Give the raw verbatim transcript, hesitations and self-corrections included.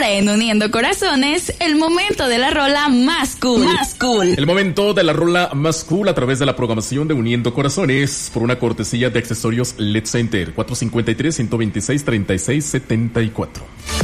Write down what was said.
Ahora en Uniendo Corazones, el momento de la rola más cool. Más cool. El momento de la rola más cool a través de la programación de Uniendo Corazones por una cortesía de accesorios L E D Center. cuatro cinco tres, uno dos seis, tres seis siete cuatro.